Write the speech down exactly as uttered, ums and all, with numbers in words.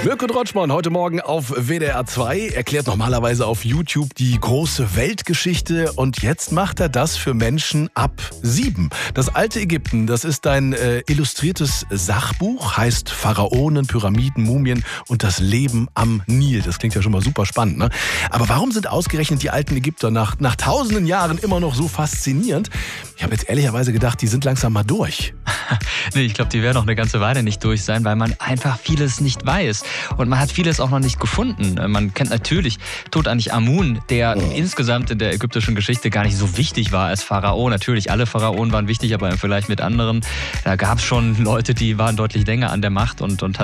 Mirko Drotschmann heute Morgen auf W D R zwei, erklärt normalerweise auf YouTube die große Weltgeschichte und jetzt macht er das für Menschen ab sieben. Das alte Ägypten, das ist ein äh, illustriertes Sachbuch, heißt Pharaonen, Pyramiden, Mumien und das Leben am Nil. Das klingt ja schon mal super spannend, ne? Aber warum sind ausgerechnet die alten Ägypter nach, nach tausenden Jahren immer noch so faszinierend? Ich habe jetzt ehrlicherweise gedacht, die sind langsam mal durch. Nee, ich glaube, die werden noch eine ganze Weile nicht durch sein, weil man einfach vieles nicht weiß. Und man hat vieles auch noch nicht gefunden. Man kennt natürlich Tutanchamun, der oh. insgesamt in der ägyptischen Geschichte gar nicht so wichtig war als Pharao. Natürlich, alle Pharaonen waren wichtig, aber vielleicht mit anderen. Da gab es schon Leute, die waren deutlich länger an der Macht und, und